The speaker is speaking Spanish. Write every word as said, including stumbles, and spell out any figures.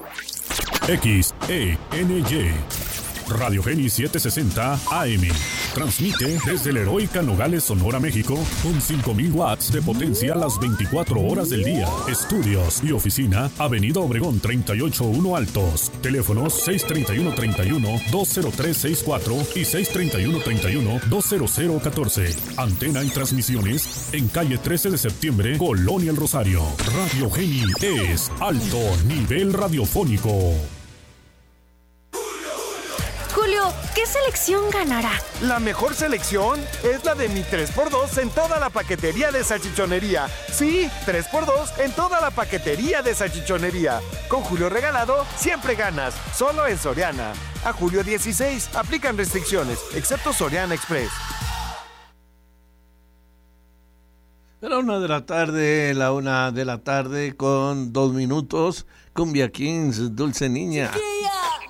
X E N Y Radio Geni setecientos sesenta A M. Transmite desde la heroica Nogales, Sonora, México, con cinco mil watts de potencia las veinticuatro horas del día. Estudios y oficina, Avenida Obregón treinta y ocho uno Altos. Teléfonos seis treinta y uno treinta y uno dos cero tres sesenta y cuatro y seis treinta y uno treinta y uno dos cero cero catorce. Antena y transmisiones en calle trece de septiembre, Colonia El Rosario. Radio Geni es alto nivel radiofónico. Julio, ¿qué selección ganará? La mejor selección es la de mi tres por dos en toda la paquetería de salchichonería. Sí, tres por dos en toda la paquetería de salchichonería. Con Julio regalado, siempre ganas. Solo en Soriana. A julio dieciséis, aplican restricciones, excepto Soriana Express. A la una de la tarde, la una de la tarde con dos minutos. Cumbia Kings, Dulce Niña. Chiquilla.